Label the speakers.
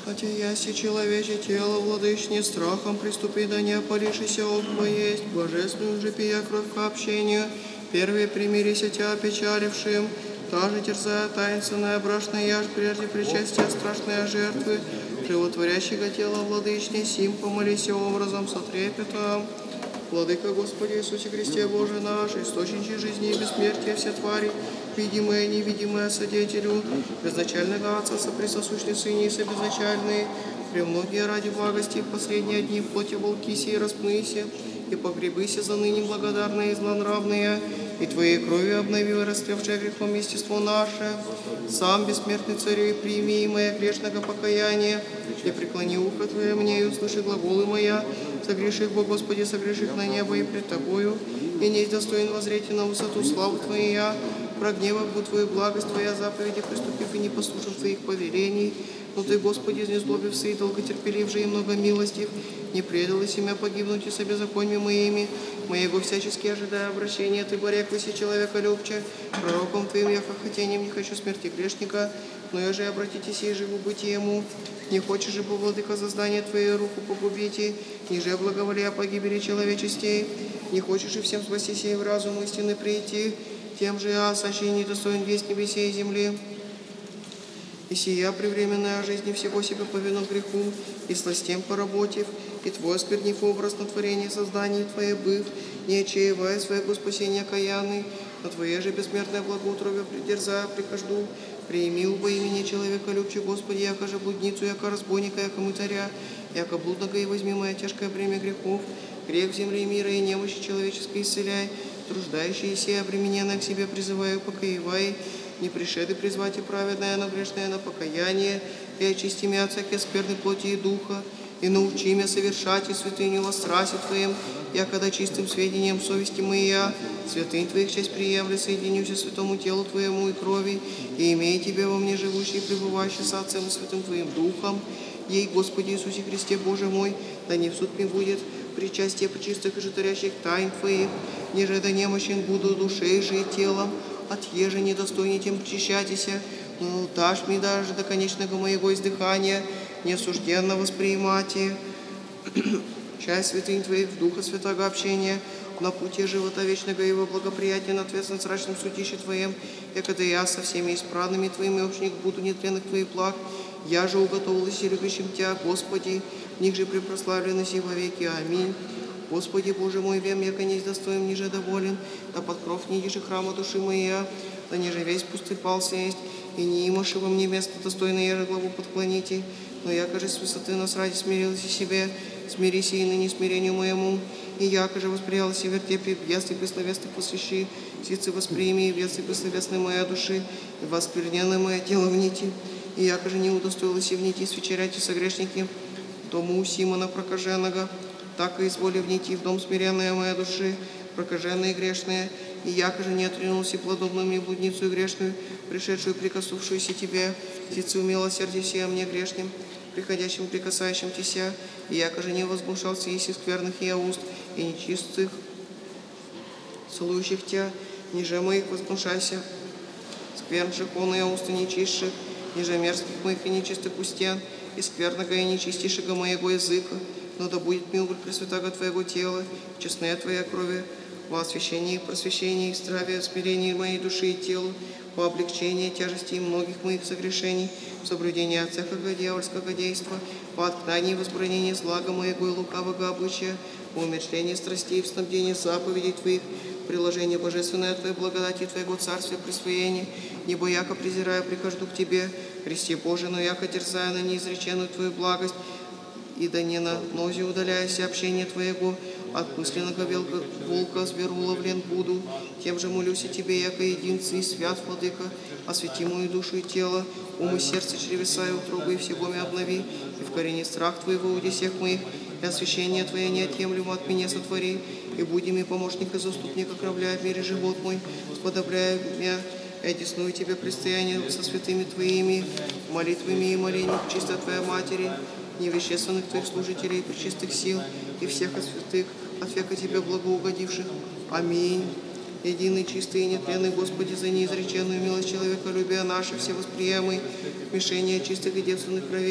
Speaker 1: Хотя яси человече тело, владычни страхом приступи, да не опалишися огма есть, божественную же пия кровь к общению, первые примирися тебя опечалившим, та же терзая таинственная брашная яж, прежде причастия страшные жертвы, животворящего тела владычни, сим помолися образом со трепетом. Владыка Господи Иисусе Христе Боже наш, источники жизни и бессмертия все твари, видимые и невидимые содетелю, безначального Отца соприсосущный Сыне и собезначальные, премногие ради благости в последние дни в плоти волкися и распныся, и погребыся за ныне благодарные и злонравные, и Твоей кровью обнови растревшее грехом естество наше. Сам бессмертный Царю и прими и мое грешного покаяние, и преклони ухо Твое мне, и услыши глаголы моя, согреших Бог Господи, согреших на небо и пред Тобою, и не достоин возреть на высоту славы Твоя, прогневав будь Твою благость Твоя заповеди, приступив и не послушав Твоих повелений. Но Ты, Господи, изнезлобився и долготерпеливший и много милостив, не предал и семя погибнуть и со беззакониями моими, моего всячески ожидая обращения, Ты бореклась и человека любче, пророком Твоим я хотением не хочу смерти грешника, но я же обратитесь и живу быть ему. Не хочешь же, по владыка, за здание Твоей руку погубите, ниже благоволия погибели человечестей, не хочешь и всем спастись и в разум истины прийти, тем же я, сащий недостоин весть небесе и земли. И сия превременная жизни всего себя повину греху, и сластем поработив, и Твой осквернив образ на творение созданий Твое быв, не очаевая своего спасения окаянный, но Твое же бессмертное благоутробие придерзая прихожду, приими во имени человека любче, Господи, яко же блудницу, яко разбойника, яко мытаря, яко блудного и возьми мое тяжкое бремя грехов, грех в земле мира и немощи человеческой исцеляй, труждающиеся и обремененные к себе призываю, покоевай, не пришеды призвать и праведное, но грешное на покаяние, и очисти меня от всякой скверной плоти и духа, и научи меня совершать и святыню во страсти Твоем, я когда чистым сведением совести моя, святынь Твоих честь приемлю, соединюся святому телу Твоему и крови, и имей Тебе во мне живущий и пребывающий с Отцем и Святым Твоим Духом, ей, Господи Иисусе Христе, Боже мой, да не в суд мне будет причастие пречистых и житарящих тайн Твоих, ниже да немощен буду душей же и телом, от еже недостойней тем причащайтеся, но дашь мне даже до конечного моего издыхания, неосужденно восприимати. Часть святынь Твоих в Духа Святого общения, на пути живота вечного и его благоприятия, на ответственном срачном судище Твоем, и когда я со всеми исправными Твоими общник буду нетленных Твоих благ, я же уготовилась и любящим Тебя, Господи, в них же препрославленность и во веки. Аминь. Господи, Боже мой, вем, яко не достоин, ниже доволен, да под кров ниже храма души моя, да ниже весь пустый пался есть, и не имаши во мне место достойное, я же главу подклоните, но яко же с высоты нас ради смирилась и себе, смирись и ныне смирению моему, и яко же восприялась и вертепе, ясный пресловесный посвящи, сицы восприими, и ясный пресловесный моя души, и воскверненное мое тело в нити, и яко же не удостоилась и в нити свечерять и согрешники, дому Симона прокаженного, так и изволи в нити в дом смиренная моя души, прокаженная и грешная, и яко же не отринулся плодовную мне блудницу и грешную, пришедшую прикоснувшуюся Тебе, сицы умилосердия мне грешным, приходящим прикасающим Теся, и яко же не возглушался еси скверных я уст, и нечистых, целующих Тебя, ниже моих возгнушайся, сквернших он и уста нечистших, ниже мерзких моих и нечистых устен, и скверного и нечистейшего моего языка, но да будет мне убыль пресвятого Твоего тела, честная Твоя крови, во освящении, просвещении, здравия, смирении моей души и тела, во облегчении тяжести многих моих согрешений, в соблюдении от всякого дьявольского действа, во отгнании и возбранении злага моего и лукавого обычая, во умерщвлении страстей, в снабдении заповедей Твоих, приложение божественное Твоей благодати Твоего царствия присвоения, ибо яко презирая прихожу к Тебе, Христе Божий, но яко терзая на неизреченную Твою благость, и да не на нозе удаляясь общение Твоего, от мысленного волка зверу ловлен буду, тем же молюсь и Тебе, яко единцы и свят, Владыка, освети мою душу и тело, ум и сердце, чревеса и утробы, и всего меня обнови, и в корене страх Твоего уди всех моих, и освящение Твое неотъемлемо от меня сотвори, и буди мне помощник и заступник, окровляя в мире живот мой, сподобляя меня, и одесную Тебе предстояние со святыми Твоими, молитвами и молением чисто Твоей Матери, невещественных Твоих служителей и пречистых сил, и всех святых, от века Тебе благоугодивших. Аминь. Единый, чистый и нетленный Господи, за неизреченную милость человеколюбия наше, все восприемый, мишение чистых и девственных кровей,